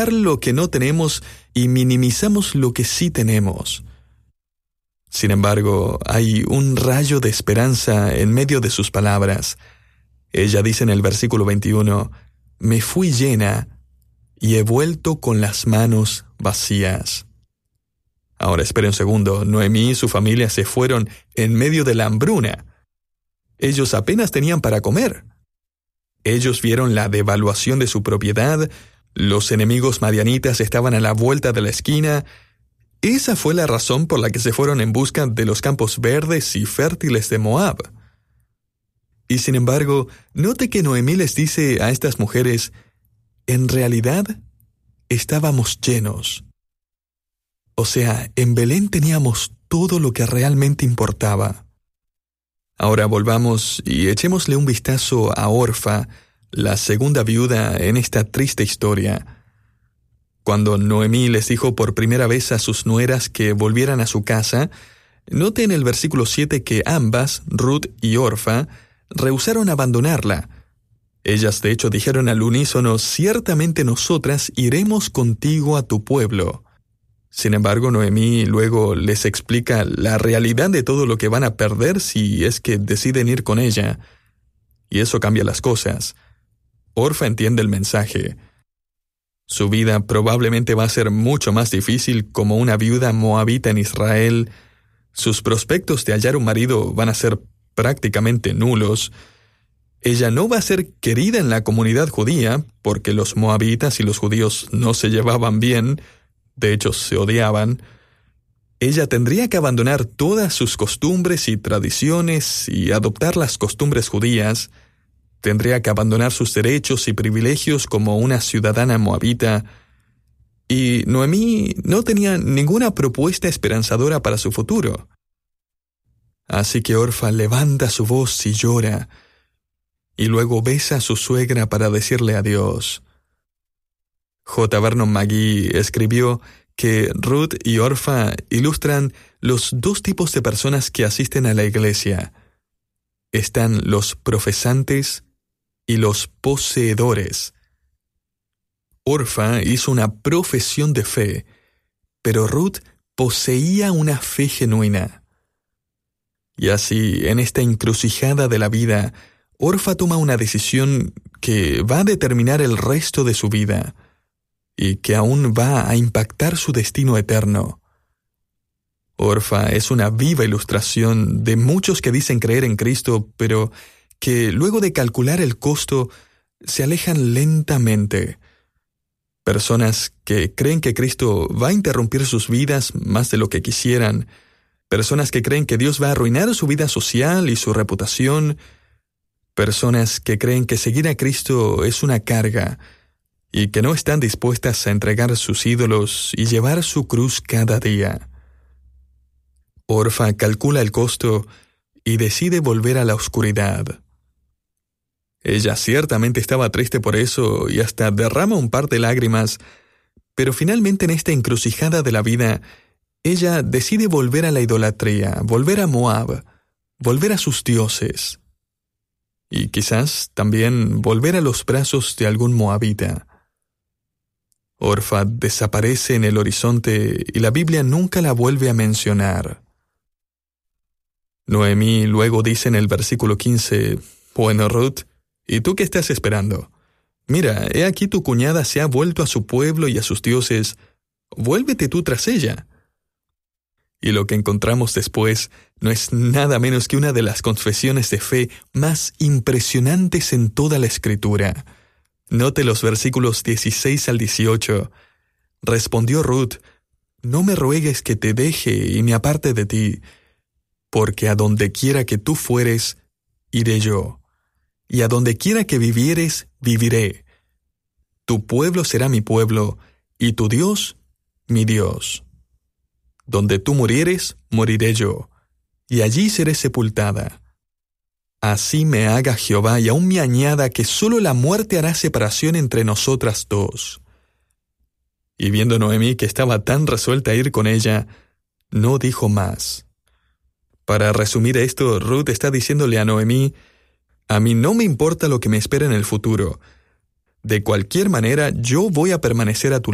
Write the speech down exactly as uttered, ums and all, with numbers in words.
lamentar lo que no tenemos y minimizamos lo que sí tenemos. Sin embargo, hay un rayo de esperanza en medio de sus palabras. Ella dice en el versículo veintiuno, «Me fui llena y he vuelto con las manos vacías». Ahora espere un segundo, Noemí y su familia se fueron en medio de la hambruna. Ellos apenas tenían para comer. Ellos vieron la devaluación de su propiedad, los enemigos madianitas estaban a la vuelta de la esquina. Esa fue la razón por la que se fueron en busca de los campos verdes y fértiles de Moab. Y sin embargo, note que Noemí les dice a estas mujeres, en realidad, estábamos llenos. O sea, en Belén teníamos todo lo que realmente importaba. Ahora volvamos y echémosle un vistazo a Orfa, la segunda viuda en esta triste historia. Cuando Noemí les dijo por primera vez a sus nueras que volvieran a su casa, note en el versículo siete que ambas, Ruth y Orfa, rehusaron abandonarla. Ellas de hecho dijeron al unísono, «Ciertamente nosotras iremos contigo a tu pueblo». Sin embargo, Noemí luego les explica la realidad de todo lo que van a perder si es que deciden ir con ella. Y eso cambia las cosas. Orfa entiende el mensaje. Su vida probablemente va a ser mucho más difícil como una viuda moabita en Israel. Sus prospectos de hallar un marido van a ser prácticamente nulos. Ella no va a ser querida en la comunidad judía, porque los moabitas y los judíos no se llevaban bien, de hecho se odiaban. Ella tendría que abandonar todas sus costumbres y tradiciones y adoptar las costumbres judías. Tendría que abandonar sus derechos y privilegios como una ciudadana moabita. Y Noemí no tenía ninguna propuesta esperanzadora para su futuro. Así que Orfa levanta su voz y llora, y luego besa a su suegra para decirle adiós. J. Vernon McGee escribió que Ruth y Orfa ilustran los dos tipos de personas que asisten a la iglesia. Están los profesantes y los poseedores. Orfa hizo una profesión de fe, pero Ruth poseía una fe genuina. Y así, en esta encrucijada de la vida, Orfa toma una decisión que va a determinar el resto de su vida y que aún va a impactar su destino eterno. Orfa es una viva ilustración de muchos que dicen creer en Cristo, pero que luego de calcular el costo se alejan lentamente. Personas que creen que Cristo va a interrumpir sus vidas más de lo que quisieran. Personas que creen que Dios va a arruinar su vida social y su reputación. Personas que creen que seguir a Cristo es una carga y que no están dispuestas a entregar sus ídolos y llevar su cruz cada día. Orfa calcula el costo y decide volver a la oscuridad. Ella ciertamente estaba triste por eso y hasta derrama un par de lágrimas, pero finalmente en esta encrucijada de la vida, ella decide volver a la idolatría, volver a Moab, volver a sus dioses. Y quizás también volver a los brazos de algún moabita. Orfa desaparece en el horizonte y la Biblia nunca la vuelve a mencionar. Noemí luego dice en el versículo quince, «Bueno, Ruth, ¿y tú qué estás esperando? Mira, he aquí tu cuñada se ha vuelto a su pueblo y a sus dioses. Vuélvete tú tras ella». Y lo que encontramos después no es nada menos que una de las confesiones de fe más impresionantes en toda la Escritura. Note los versículos dieciséis al dieciocho. Respondió Ruth, «No me ruegues que te deje y me aparte de ti, porque a donde quiera que tú fueres, iré yo, y a donde quiera que vivieres, viviré. Tu pueblo será mi pueblo, y tu Dios, mi Dios. Donde tú murieres, moriré yo, y allí seré sepultada. Así me haga Jehová, y aún me añada que solo la muerte hará separación entre nosotras dos». Y viendo Noemí que estaba tan resuelta a ir con ella, no dijo más. Para resumir esto, Ruth está diciéndole a Noemí, «A mí no me importa lo que me espera en el futuro. De cualquier manera, yo voy a permanecer a tu